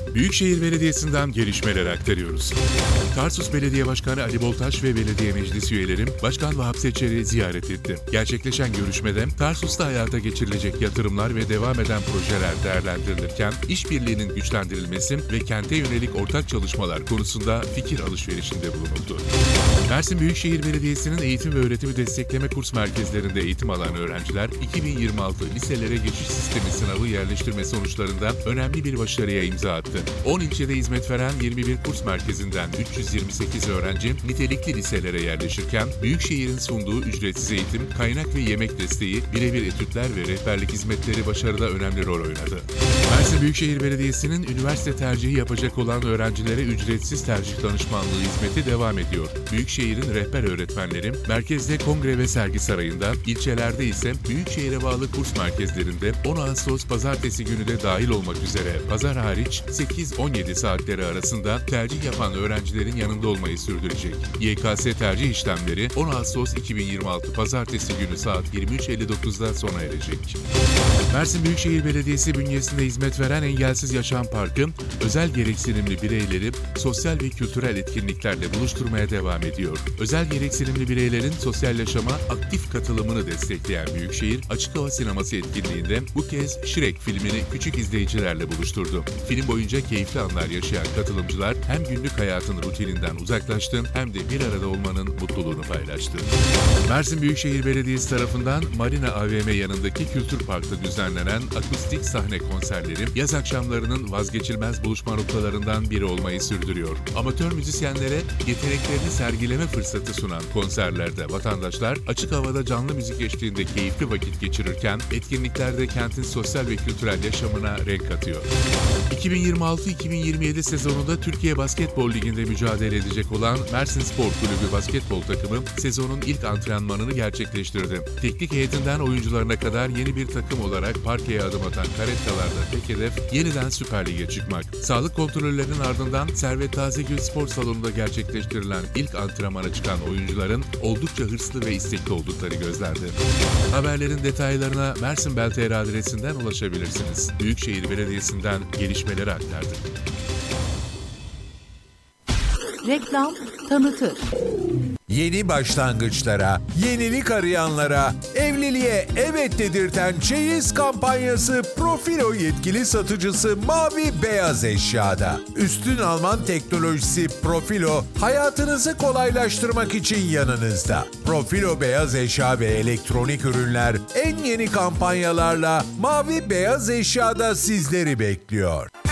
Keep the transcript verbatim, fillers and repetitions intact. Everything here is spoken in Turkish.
Büyükşehir Belediyesi'nden gelişmeler aktarıyoruz. Tarsus Belediye Başkanı Ali Boltaş ve belediye meclis üyelerim Başkan Vahap Seçer'i ziyaret etti. Gerçekleşen görüşmede Tarsus'ta hayata geçirilecek yatırımlar ve devam eden projeler değerlendirilirken işbirliğinin güçlendirilmesi ve kente yönelik ortak çalışmalar konusunda fikir alışverişinde bulunuldu. Mersin Büyükşehir Belediyesi'nin eğitim ve öğretimi destekleme kurs merkezlerinde eğitim alan öğrenciler iki bin yirmi altı liselere geçiş sistemi sınavı yerleştirme sonuçlarında önemli bir başarıya imza attı. on ilçede hizmet veren yirmi bir kurs merkezinden üç yüz yirmi sekiz öğrenci nitelikli liselere yerleşirken Büyükşehir'in sunduğu ücretsiz eğitim, kaynak ve yemek desteği, birebir etütler ve rehberlik hizmetleri başarıda önemli rol oynadı. Mersin Büyükşehir Belediyesi'nin üniversite tercihi yapacak olan öğrencilere ücretsiz tercih danışmanlığı hizmeti devam ediyor. Büyükşehir'in rehber öğretmenleri merkezde kongre ve sergi sarayında, ilçelerde ise Büyükşehir'e bağlı kurs merkezlerinde on Ağustos Pazartesi günü de dahil olmak üzere pazar hariç sekiz on yedi saatleri arasında tercih yapan öğrencilerin yanında olmayı sürdürecek. Y K S tercih işlemleri on Ağustos iki bin yirmi altı Pazartesi günü saat yirmi üç elli dokuzda sona erecek. Mersin Büyükşehir Belediyesi bünyesinde hizmet veren Engelsiz Yaşam Parkı, özel gereksinimli bireyleri sosyal ve kültürel etkinliklerle buluşturmaya devam ediyor. Özel gereksinimli bireylerin sosyal yaşama aktif katılımını destekleyen Büyükşehir, açık hava sineması etkinliğinde bu kez Shrek filmini küçük izleyicilerle buluşturdu. Film boyunca keyifli anlar yaşayan katılımcılar hem günlük hayatın rutininden uzaklaştı hem de bir arada olmanın mutluluğunu paylaştı. Mersin Büyükşehir Belediyesi tarafından Marina A V M yanındaki Kültür Park'ta düzenlenen akustik sahne konserleri yaz akşamlarının vazgeçilmez buluşma noktalarından biri olmayı sürdürüyor. Amatör müzisyenlere yeteneklerini sergileme fırsatı sunan konserlerde vatandaşlar açık havada canlı müzik eşliğinde keyifli vakit geçirirken etkinliklerde kentin sosyal ve kültürel yaşamına renk katıyor. iki bin yirmi altı iki bin yirmi yedi sezonunda Türkiye Basketbol Ligi'nde mücadele edecek olan Mersin Spor Kulübü basketbol takımı sezonun ilk antrenmanını gerçekleştirdi. Teknik heyetinden oyuncularına kadar yeni bir takım olarak parkeye adım atan Karettalar'da tek hedef yeniden Süper Lig'e çıkmak. Sağlık kontrollerinin ardından Servet Tazegül Spor Salonu'nda gerçekleştirilen ilk antrenmana çıkan oyuncuların oldukça hırslı ve istekli oldukları gözlendi. Haberlerin detaylarına Mersin Bel T R adresinden ulaşabilirsiniz. Büyükşehir Belediyesi'nden gelişmeleri aktardık. Reklam tanıtır. Yeni başlangıçlara, yenilik arayanlara, evliliğe evet dedirten çeyiz kampanyası Profilo yetkili satıcısı Mavi Beyaz Eşya'da. Üstün Alman teknolojisi Profilo, hayatınızı kolaylaştırmak için yanınızda. Profilo Beyaz Eşya ve elektronik ürünler en yeni kampanyalarla Mavi Beyaz Eşya'da sizleri bekliyor.